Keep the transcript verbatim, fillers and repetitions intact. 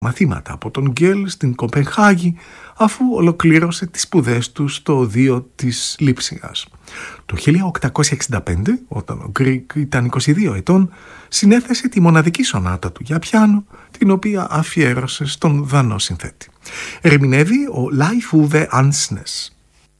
μαθήματα από τον Γκέλ στην Κοπενχάγη, αφού ολοκλήρωσε τις σπουδές του στο οδείο της Λείψιγας. Το χίλια οκτακόσια εξήντα πέντε, όταν ο Γκρικ ήταν είκοσι δύο ετών, συνέθεσε τη μοναδική σονάτα του για πιάνο, την οποία αφιέρωσε στον Δανό συνθέτη. Ερμηνεύει ο Leif Ove Ansnes.